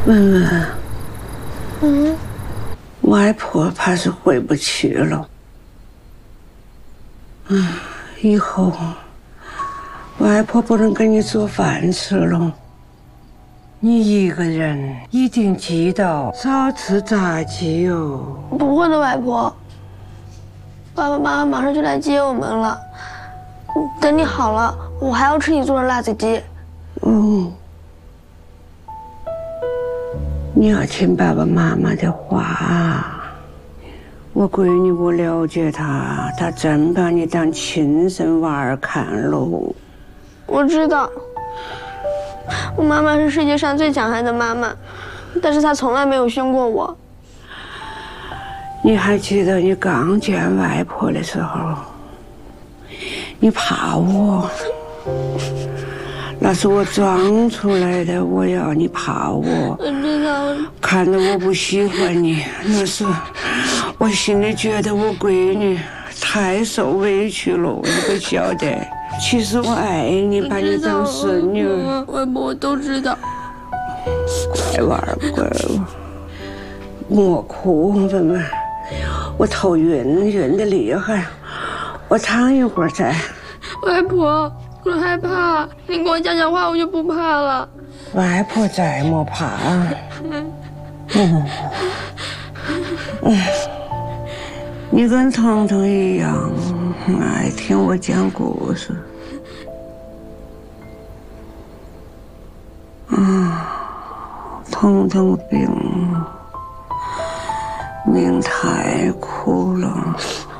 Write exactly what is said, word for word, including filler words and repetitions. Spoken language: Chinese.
文文， 嗯， 外婆怕是回不去了。嗯，以后外婆不能给你做饭吃了。你一个人一定记得少吃炸鸡哦。 不会的，外婆。爸爸妈妈马上就来接我们了。等你好了，我还要吃你做的辣子鸡。 嗯。你要听爸爸妈妈的话。我闺女，我了解她，她真把你当亲生娃儿看喽。 我知道，我妈妈是世界上最强悍的妈妈，但是她从来没有凶过我。 你还记得你刚见外婆的时候，你怕我？那是我装出来的，我要你怕我。 我知道。 看着我不喜欢你，那是我心里觉得我闺女太受委屈了，你不晓得。其实我爱你，把你当孙女。 外婆，我都知道。 乖娃儿，乖娃儿，莫哭，文文，我头晕，晕得厉害，我躺一会儿再。 外婆，我害怕，你跟我讲讲话，我就不怕了。 外婆再莫怕。嗯嗯嗯，你跟彤彤一样爱听我讲故事。啊，彤彤病，命太苦了。